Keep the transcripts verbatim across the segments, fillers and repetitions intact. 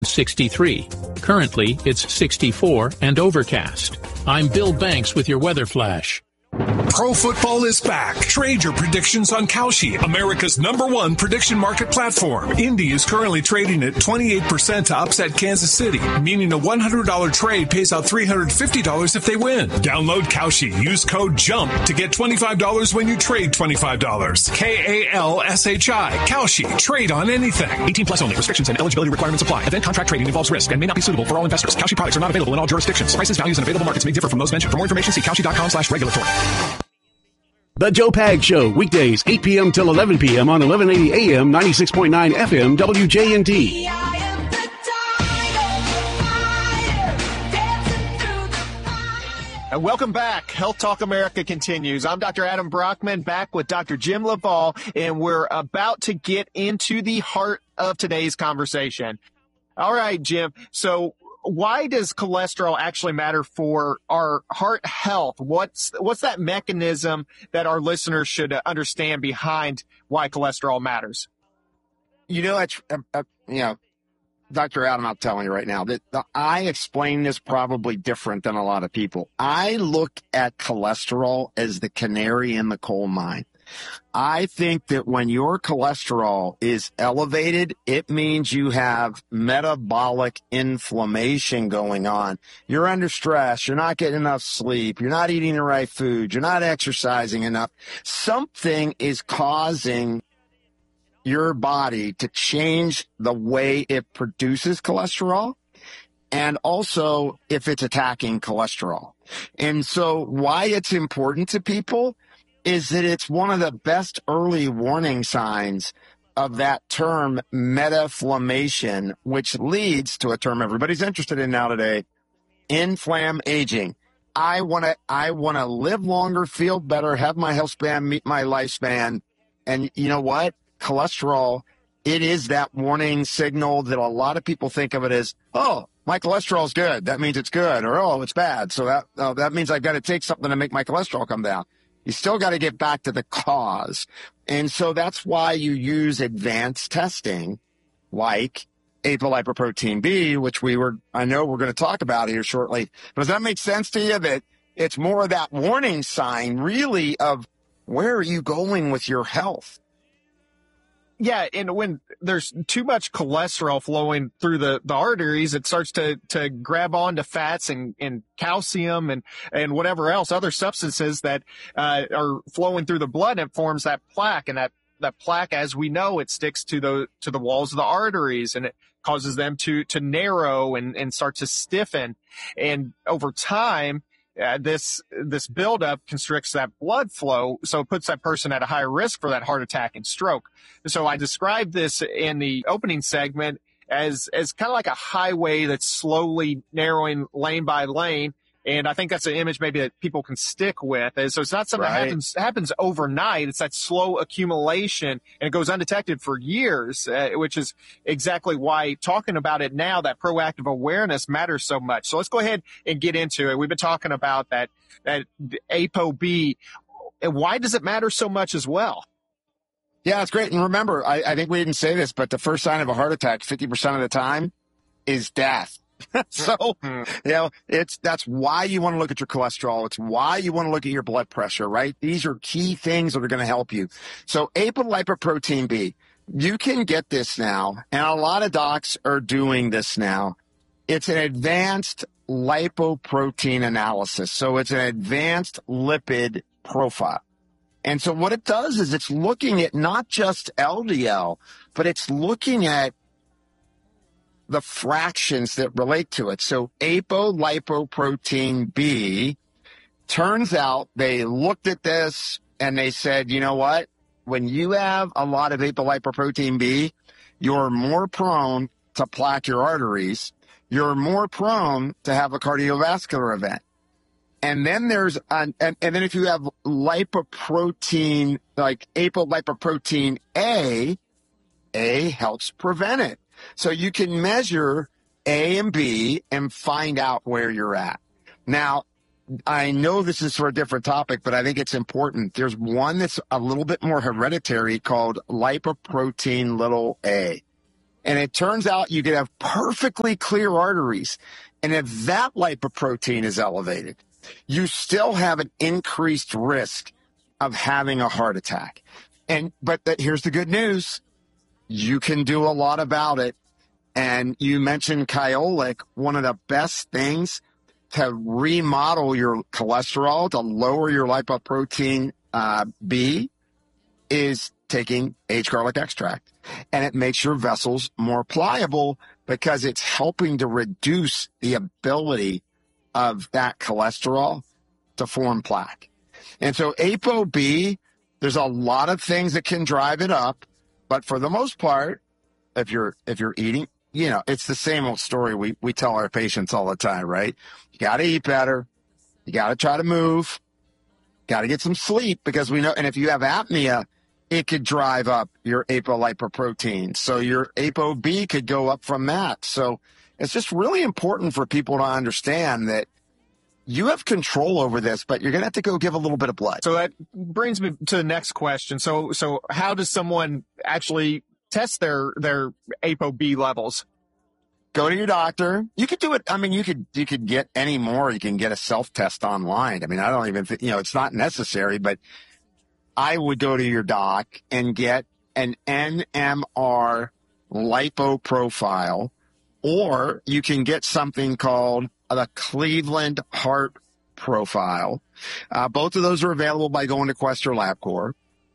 sixty-three. Currently, it's sixty-four and overcast. I'm Bill Banks with your weather flash. Pro football is back. Trade your predictions on Kalshi, America's number one prediction market platform. Indy is currently trading at twenty-eight percent to upset Kansas City, meaning a one hundred dollars trade pays out three hundred fifty dollars if they win. Download Kalshi. Use code JUMP to get twenty-five dollars when you trade twenty-five dollars. K A L S H I. Kalshi. Trade on anything. eighteen plus only. Restrictions and eligibility requirements apply. Event contract trading involves risk and may not be suitable for all investors. Kalshi products are not available in all jurisdictions. Prices, values, and available markets may differ from those mentioned. For more information, see Kalshi.com slash regulatory. The Joe Pag Show, weekdays, eight p.m. till eleven p.m. on eleven eighty A M, ninety-six point nine F M, W J N T. And welcome back. Health Talk America continues. I'm Doctor Adam Brockman, back with Doctor Jim LaValle, and we're about to get into the heart of today's conversation. All right, Jim. So why does cholesterol actually matter for our heart health? What's what's that mechanism that our listeners should understand behind why cholesterol matters? You know, that's, uh, uh, you know, Doctor Adam, I'm telling you right now that the, I explain this probably different than a lot of people. I look at cholesterol as the canary in the coal mine. I think that when your cholesterol is elevated, it means you have metabolic inflammation going on. You're under stress. You're not getting enough sleep. You're not eating the right food. You're not exercising enough. Something is causing your body to change the way it produces cholesterol, and also if it's attacking cholesterol. And so why it's important to people is that it's one of the best early warning signs of that term metaflammation, which leads to a term everybody's interested in now today, inflam aging. I want to I want to live longer, feel better, have my health span meet my lifespan. And you know what? Cholesterol, it is that warning signal that a lot of people think of it as, oh, my cholesterol is good. That means it's good. Or, oh, it's bad. So that, oh, that means I've got to take something to make my cholesterol come down. You still got to get back to the cause. And so that's why you use advanced testing like apolipoprotein B, which we were, I know we're going to talk about here shortly. But does that make sense to you that it's more of that warning sign really of where are you going with your health? Yeah, and when there's too much cholesterol flowing through the, the arteries, it starts to, to grab onto fats and, and calcium and, and whatever else, other substances that uh, are flowing through the blood, and it forms that plaque. And that, that plaque, as we know, it sticks to the to the walls of the arteries, and it causes them to to narrow and, and start to stiffen. And over time, Uh, this this buildup constricts that blood flow, so it puts that person at a higher risk for that heart attack and stroke. So I described this in the opening segment as as kind of like a highway that's slowly narrowing lane by lane, and I think that's an image maybe that people can stick with. And so it's not something Right. that happens happens overnight. It's that slow accumulation, and it goes undetected for years, uh, which is exactly why talking about it now, that proactive awareness, matters so much. So let's go ahead and get into it. We've been talking about that that ApoB. And why does it matter so much as well? Yeah, it's great. And remember, I, I think we didn't say this, but the first sign of a heart attack, fifty percent of the time, is death. So, you know, it's, that's why you want to look at your cholesterol. It's why you want to look at your blood pressure, right? These are key things that are going to help you. So apolipoprotein B, you can get this now, and a lot of docs are doing this now. It's an advanced lipoprotein analysis. So it's an advanced lipid profile. And so what it does is it's looking at not just L D L, but it's looking at the fractions that relate to it. So apolipoprotein B, turns out they looked at this and they said, you know what? When you have a lot of apolipoprotein B, you're more prone to plaque your arteries. You're more prone to have a cardiovascular event. And then there's, an, and, and then if you have lipoprotein, like apolipoprotein A, A helps prevent it. So you can measure A and B and find out where you're at. Now, I know this is for a different topic, but I think it's important. There's one that's a little bit more hereditary called lipoprotein little a. And it turns out you can have perfectly clear arteries. And if that lipoprotein is elevated, you still have an increased risk of having a heart attack. And but the, here's the good news. You can do a lot about it. And you mentioned Kyolic, one of the best things to remodel your cholesterol, to lower your lipoprotein uh, B, is taking aged garlic extract. And it makes your vessels more pliable because it's helping to reduce the ability of that cholesterol to form plaque. And so ApoB, there's a lot of things that can drive it up, but for the most part, if you're if you're eating, you know, it's the same old story we, we tell our patients all the time, right? You got to eat better. You got to try to move. Got to get some sleep because we know, and if you have apnea, it could drive up your apolipoprotein. So your ApoB could go up from that. So it's just really important for people to understand that you have control over this, but you're going to have to go give a little bit of blood. So that brings me to the next question. So, so how does someone actually test their, their ApoB levels? Go to your doctor. You could do it. I mean, you could, you could get any more. You can get a self-test online. I mean, I don't even think, you know, it's not necessary, but I would go to your doc and get an N M R lipo profile, or you can get something called the Cleveland Heart Profile. Uh, both of those are available by going to Quest or LabCorp.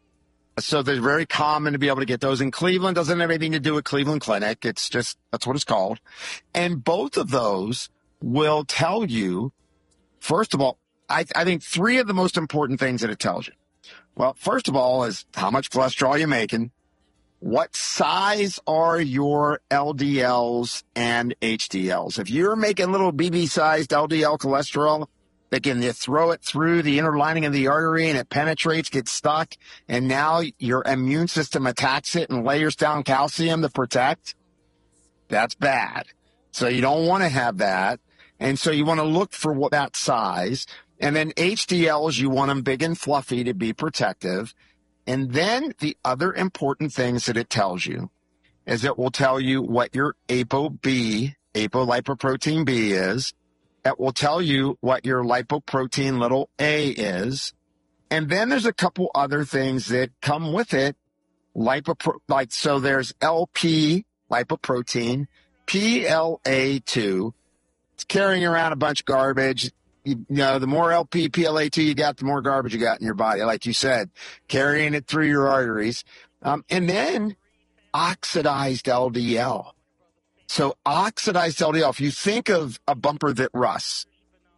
So they're very common to be able to get those. In Cleveland, doesn't have anything to do with Cleveland Clinic. It's just, that's what it's called. And both of those will tell you, first of all, I, I think three of the most important things that it tells you. Well, first of all is how much cholesterol you're making. What size are your L D Ls and H D Ls? If you're making little B B-sized L D L cholesterol, they can you throw it through the inner lining of the artery and it penetrates, gets stuck, and now your immune system attacks it and layers down calcium to protect. That's bad. So you don't want to have that. And so you want to look for what that size. And then H D Ls, you want them big and fluffy to be protective. And then the other important things that it tells you is it will tell you what your ApoB, apolipoprotein B is. It will tell you what your lipoprotein little a is. And then there's a couple other things that come with it. Lipopro- like, so there's L P, lipoprotein, P L A two. It's carrying around a bunch of garbage. You know, the more L P, P L A two you got, the more garbage you got in your body, like you said, carrying it through your arteries. Um, and then oxidized L D L. So oxidized L D L, if you think of a bumper that rusts,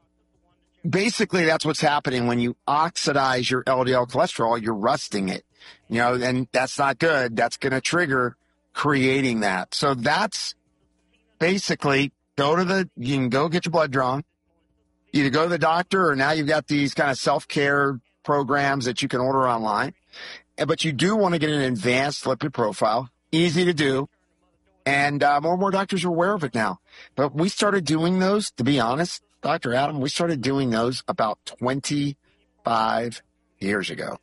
basically that's what's happening when you oxidize your L D L cholesterol, you're rusting it. You know, and that's not good. That's going to trigger creating that. So that's basically go to the, you can go get your blood drawn. Either go to the doctor or now you've got these kind of self-care programs that you can order online. But you do want to get an advanced lipid profile, easy to do. And uh, more and more doctors are aware of it now. But we started doing those, to be honest, Doctor Adam, we started doing those about twenty-five years ago.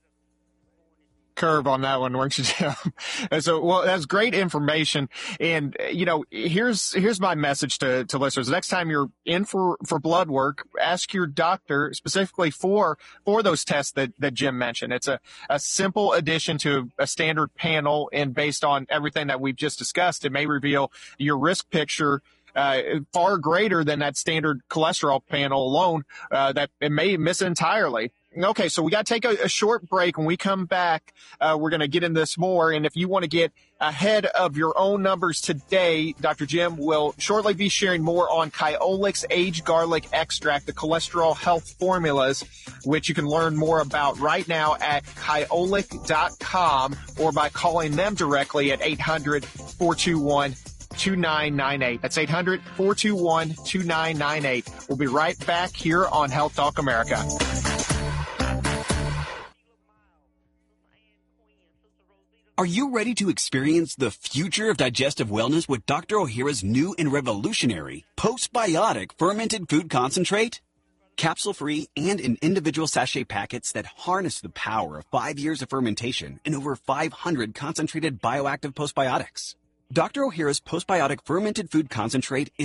Curve on that one, weren't you, Jim? And so, well, that's great information. And, you know, here's, here's my message to, to listeners. Next time you're in for, for blood work, ask your doctor specifically for, for those tests that, that Jim mentioned. It's a, a simple addition to a standard panel, and based on everything that we've just discussed, it may reveal your risk picture Uh, far greater than that standard cholesterol panel alone, uh, that it may miss entirely. Okay, so we got to take a, a short break. When we come back, uh, we're going to get into this more. And if you want to get ahead of your own numbers today, Doctor Jim will shortly be sharing more on Kyolic's aged garlic extract, the cholesterol health formulas, which you can learn more about right now at kyolic dot com or by calling them directly at eight hundred, four two one, two nine nine eight. That's eight hundred, four two one, two nine nine eight. We'll be right back here on Health Talk America. Are you ready to experience the future of digestive wellness with Doctor Ohhira's new and revolutionary postbiotic fermented food concentrate? Capsule-free and in individual sachet packets that harness the power of five years of fermentation and over five hundred concentrated bioactive postbiotics. Doctor O'Hara's postbiotic fermented food concentrate